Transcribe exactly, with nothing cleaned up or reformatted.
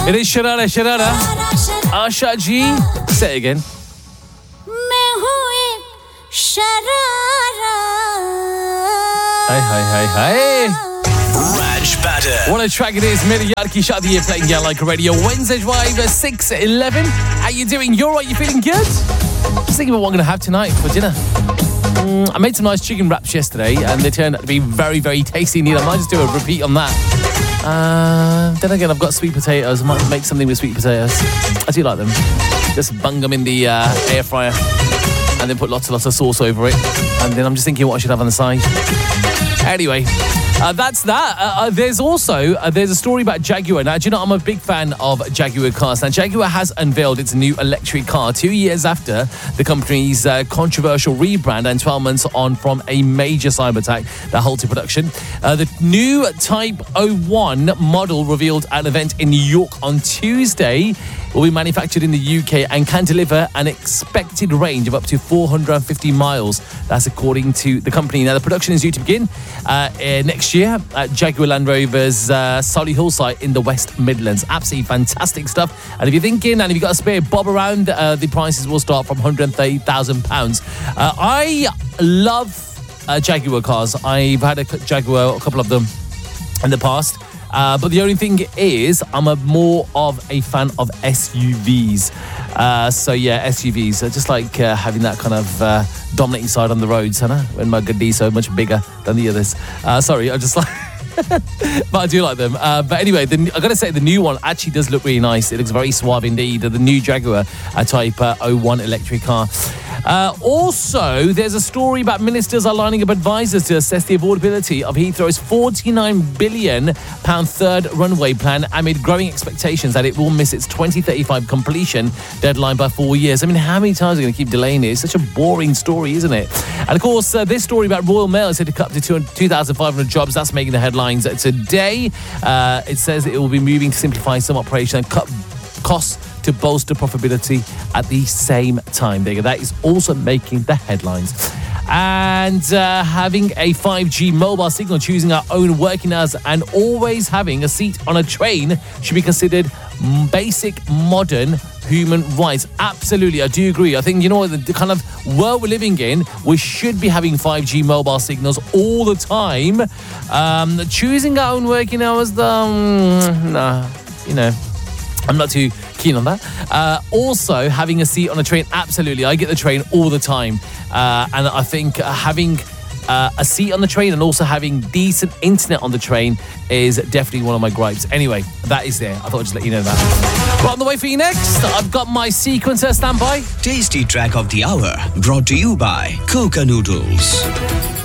It is Sharara Sharara. Asha Ji. Say it again. Hi, hi, hi, hi. Raj Batter. What a track it is. Mere Yaar Ki Shaadi here playing here like a radio. Wednesday Drive, six eleven. How you doing? You alright? You feeling good? Just thinking about what I'm going to have tonight for dinner. Mm, I made some nice chicken wraps yesterday and they turned out to be very, very tasty indeed. I might just do a repeat on that. Uh, then again, I've got sweet potatoes. I might make something with sweet potatoes. I do like them. Just bung them in the uh, air fryer and then put lots and lots of sauce over it. And then I'm just thinking what I should have on the side. Anyway, uh, that's that. Uh, uh, there's also, uh, there's a story about Jaguar. Now, do you know, I'm a big fan of Jaguar cars. Now, Jaguar has unveiled its new electric car two years after the company's uh, controversial rebrand and twelve months on from a major cyber attack that halted production. Uh, the new Type oh one model revealed at an event in New York on Tuesday will be manufactured in the U K and can deliver an expected range of up to four hundred fifty miles. That's according to the company. Now, the production is due to begin uh, uh, next year at Jaguar Land Rover's uh, Solihull site in the West Midlands. Absolutely fantastic stuff. And if you're thinking, and if you've got a spare bob around, uh, the prices will start from one hundred thirty thousand pounds. Uh, I love uh, Jaguar cars. I've had a Jaguar, a couple of them in the past. Uh, but the only thing is, I'm a more of a fan of S U Vs. Uh, so yeah, S U Vs. I just like uh, having that kind of uh, dominating side on the roads, huh? When my Gaddi is so much bigger than the others. Uh, sorry, I just like... but I do like them. Uh, but anyway, the, I got to say, the new one actually does look really nice. It looks very suave indeed. The new Jaguar uh, Type uh, oh one electric car. Uh, also, there's a story about ministers are lining up advisors to assess the affordability of Heathrow's forty-nine billion pounds third runway plan amid growing expectations that it will miss its twenty thirty-five completion deadline by four years. I mean, how many times are we going to keep delaying it? It's such a boring story, isn't it? And of course, uh, this story about Royal Mail is said to cut up to two thousand five hundred jobs. That's making the headlines today. Uh, it says it will be moving to simplify some operation and cut costs to bolster profitability at the same time. There you go. That is also making the headlines. And uh, having a five G mobile signal, choosing our own working hours, and always having a seat on a train should be considered basic modern human rights. Absolutely, I do agree. I think, you know, the, the kind of world we're living in, we should be having five G mobile signals all the time. Um, choosing our own working hours, though, um, nah, you know, I'm not too keen on that. Uh, also, having a seat on a train, absolutely. I get the train all the time. Uh, and I think uh, having uh, a seat on the train and also having decent internet on the train is definitely one of my gripes. Anyway, that is there. I thought I'd just let you know that. Right, on the way for you next, I've got my sequencer standby. Tasty track of the hour brought to you by Coca Noodles.